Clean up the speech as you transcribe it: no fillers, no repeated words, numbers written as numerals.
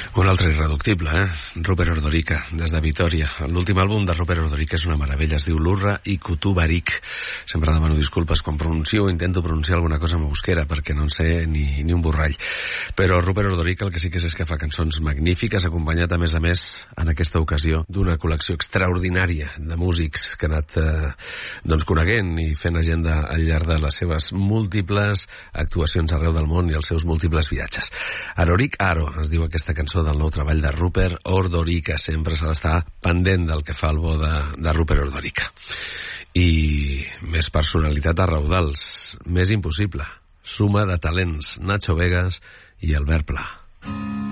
Un altre irreductible, Rupert Ordorica, des de Vitòria. L'últim àlbum de Rupert Ordorica és una meravella, es diu Lurra i Kutubarik. Sempre demano disculpes quan pronuncio o intento pronunciar alguna cosa en euskera, perquè no en sé ni un borrall. Però Rupert Ordorica el que sí que és que fa cançons magnífiques, acompanyat a més, en aquesta ocasió, d'una col·lecció extraordinària de músics que ha anat coneguent i fent agenda al llarg de les seves múltiples actuacions arreu del món i els seus múltiples viatges. Arorik Aro es diu aquesta cançó del nou treball de Rupert Ordorica. Sempre s'ha d'estar pendent del que fa el bo de Rupert Ordorica. I més personalitat a raudals, més impossible. Suma de talents, Nacho Vegas i Albert Pla.